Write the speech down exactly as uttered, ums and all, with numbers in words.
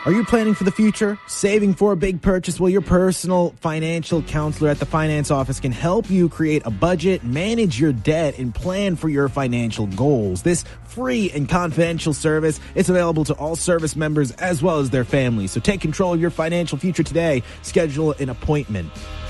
Are you planning for the future? Saving for a big purchase? Well, your personal financial counselor at the finance office can help you create a budget, manage your debt, and plan for your financial goals. This free and confidential service is available to all service members as well as their families. So take control of your financial future today. Schedule an appointment